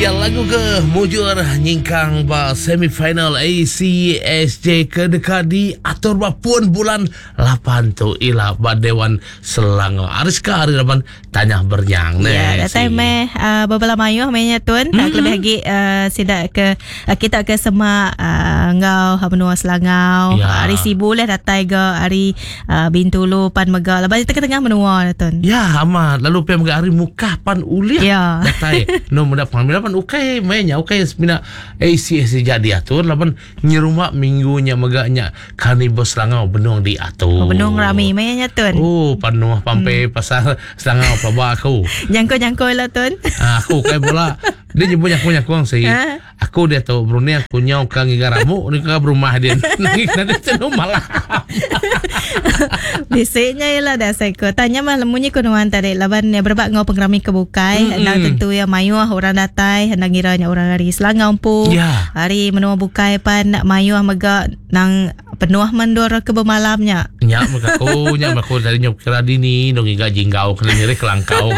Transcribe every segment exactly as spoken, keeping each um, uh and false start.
Ya, lagu ke mujur nyingkang ba semifinal A C S J ke dekat di atur ba pun bulan lapan tu ila ba Dewan Selangor. Ariska hari lapan tanya bernyang ne. Ya, datang meh uh, beberapa mayuh mainnya tun. Mm-hmm. Lebih lagi uh, sidak ke uh, kita ke semak uh, ngau benua Selangor. Ya. Hari sibu leh datang ke hari uh, Bintulu pan mega. Lepas itu ke tengah benua tun. Ya, amat lalu pe mega hari muka pan uliah. Ya. Datang no muda pan pan ukai mainnya ukai semina A C S J jadi atur lapan nyeruma minggunya meganya Kanibus Selangor benung di atur. Oh, benung rami mainnya tun. Oh, penuh pampe hmm. pasal Selangor pelaba aku. Jangko-jangko lah tun. Ah, aku kai bola. Dia nyebut nyaku-nyaku ang sih. Aku dia tahu Brunei aku nyau kang igaramu ni ka rumah dia. Nanti nanti tu malah. Biasanya ialah dah saya ko. Tanya mah lemunyi kunuan tadi laban ya berbak ngau pengrami kebukai. Mm-hmm. Hendak tentu ya mayuah orang datai hendak ngiranya orang dari Selangor pu. Yeah. Hari menua bukai pan nak mayuah mega nang penuh mendor ke bermalamnya. Nya maka ko nya maka dari nyok kira dini dong iga jinggau kena nyeri kelangkau.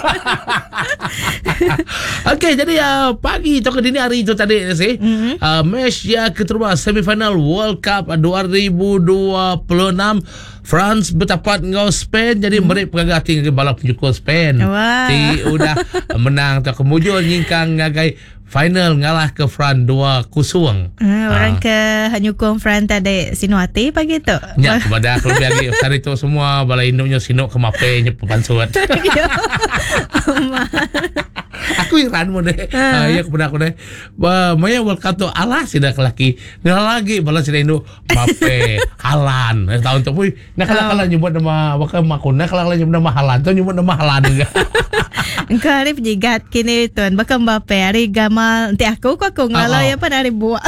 Okey, jadi uh, pagi atau ke dini hari itu tadi sih mm-hmm. uh, match ya keterima semifinal World Cup dua ribu dua puluh enam France bertapat ngau Spain. Jadi mm-hmm. mereka pegagati ngagai balap penyukul Spain. Wow. Ti udah menang tak kemujur nyingkang ngagai final ngalah ke France dua kosong. Hmm, orang ha. ke hanyukung France tadi sinuati pagi tu. Ya, kepada kalau biar hari itu semua balai induknya sinuk ke mape nya pepansuat. Aku iran mo deh. Ha, ya kepada aku deh. Ba maya World Cup tu alah sidak laki. Ngalah lagi balas sida induk mape halan. Tahun tu pui nak kala-kala nyebut nama waka makuna kala-kala nyebut nama halan tu nyebut nama halan juga. Engkau hari pejigat kini tuan bakal Mbappe hari gamal nanti aku kau aku ngalau ya pan hari buat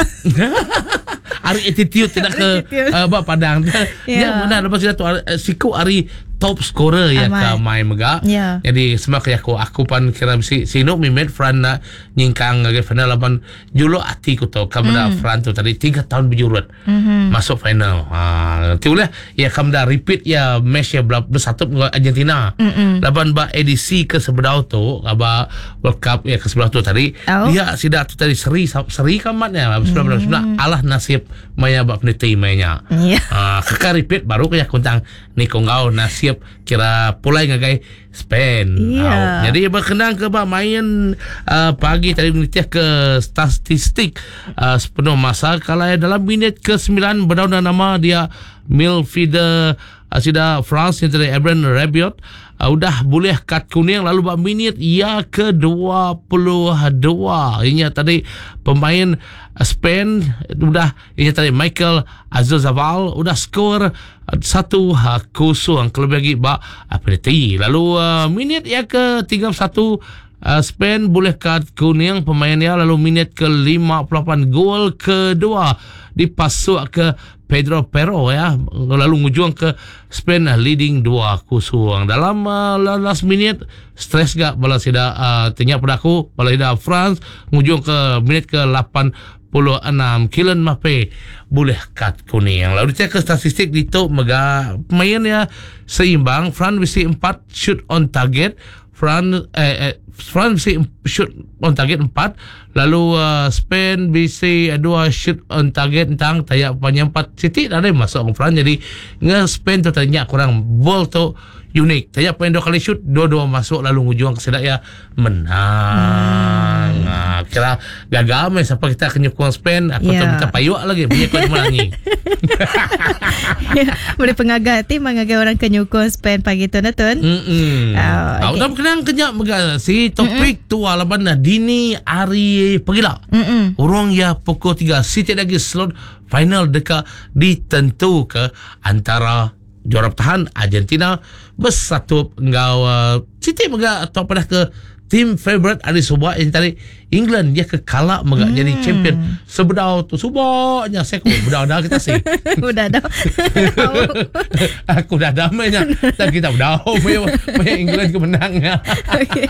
hari attitude tidak ke uh, bak padang ya benar lepas itu uh, siku hari top scorer ya ke main mega yeah. Jadi semak aku aku pan kira si sino mimet Fran na nyingkang ke final lapan julo ati ku to kamda mm. Fran tu tadi tiga tahun berjurut mm-hmm. masuk final. Ha itulah ya kamda repeat ya match ya bersatu dengan Argentina. Mm-hmm. Lapan ba edisi ke sebelah tu aba World Cup ya ke sebelah tu tadi oh. Dia sidak tu tadi seri seri kamatnya sebelah sebelah mm. alah nasib maya ba peniti mainnya. Yeah. Ha kekar repeat baru ke kuntang ni ko ngau nasib kira pulai ngagai Spain. Yeah. Uh, jadi berkenaan ke bah main uh, pagi tadi menitiah ke statistik uh, sepenuh masa kalau dalam minit ke sembilan berdaunan nama dia midfielder uh, sida France yang tadi Adrien Rabiot uh, udah boleh kad kuning lalu bah minit ya ke dua puluh dua. Ini tadi pemain uh, Spain udah ini tadi Michael Oyarzabal udah skor satu kosong kalau bagi ba apa dia lalu uh, minit ya ke tiga puluh satu uh, Spain boleh kad kuning pemainnya lalu minit ke lima puluh lapan gol kedua dipasuk ke Pedro Pero ya lalu ngujung ke Spain leading dua kosong dalam uh, last minute stres gak balas sida uh, tanya pada aku balas sida France ngujung ke minit ke lapan puluh enam Kylian Mbappe boleh kad kuning. Lalu dicek ke statistik di tu mega pemainnya seimbang. France bisi empat shoot on target. France eh, eh, France bisi shoot on target empat. Lalu uh, Spain bisi dua shoot on target tentang tayak panjang empat titik ada masuk ke France. Jadi nge Spain tu tanya kurang ball tu unik. Tayak panjang dua kali shoot dua-dua masuk lalu ngujung ke sedak ya menang. Hmm. Nah, kira gagal meh siapa kita kenyukung Spain aku yeah. tu minta payuk lagi punya kau menangi. Boleh pengagati mengagai orang kenyukung Spain pagi tu natun. Hmm. Oh, okay. Kenang kenyak mega si topik tu alaban dini hari pagila. Urang ya pukul tiga Siti lagi slot final dekat ditentu ke antara juara bertahan Argentina bersatu engkau uh, Siti mega atau pada ke tim favorite ada sebuah yang tadi England dia ke kalah mega hmm. jadi champion sebedau tu subaknya saya kau bedau dah kita sih udah dah aku dah damainya dan kita bedau main England kemenangnya. Okay.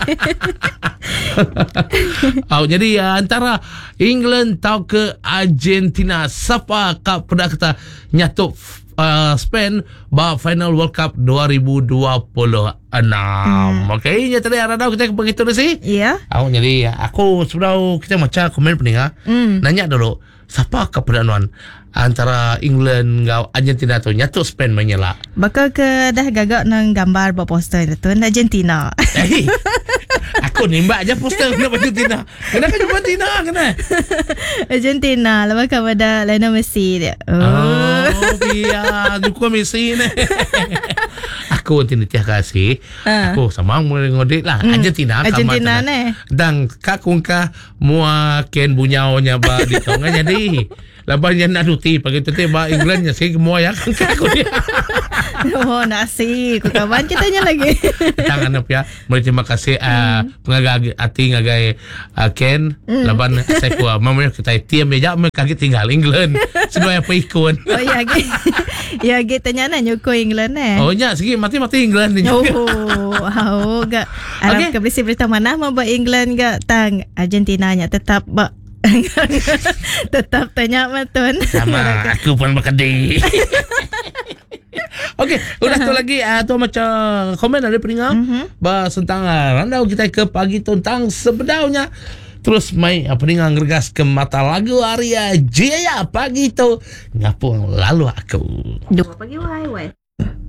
Oh, jadi uh, antara England tau ke Argentina siapa kau pada kita nyatuk uh, Spain ba final World Cup dua ribu dua puluh enam. Hmm. Okey, ya tadi ada kita begitu sih. Iya. Aku jadi aku sebenarnya kita macam komen peninga. Hmm. Nanya dulu, siapa keperluan antara England ngau Argentina tu nyatu Spain menyela. Bakal ke dah gagak nang gambar buat poster itu Argentina. Eh. Aku nimbak aja poster kenapa Argentina. Kenapa Argentina kena? Argentina lepas kepada Lionel Messi dia. Oh, oh biar juga Messi ni. Aku tidak tiap kasih. Uh. Aku sama mulai ngodik lah. Hmm. Argentina. Argentina ni. Dan kakungkah mua ken bunyaunya ba di tonga jadi. Laban yang nak duti pagi tu tiba England nya sih mua ya kan aku dia. Oh nasi, ku kawan kita nya lagi. Tangan apa ya? Mulai terima kasih uh, hmm. pengagai hati ngagai uh, Ken. Hmm. Laban saya ku mamanya kita tiam meja mereka tinggal England. Semua apa ikut. Oh ya gitu. Ya gitu nya na nyuko England eh. Oh nya segi mati-mati England ni. Oh, oh gak. Arab okay. Keberisi berita mana mau buat England gak tang Argentina nya tetap ba tetap tanya matun. Sama aku pun berkedi. Okey, udah tu lagi uh, tu macam komen ada peningat mm-hmm. bah tentang randau kita ke pagi tentang sebenarnya terus mai apa ni ngergas ke mata lagu Arya Jaya pagi tu ngapung lalu aku dua pagi wai wai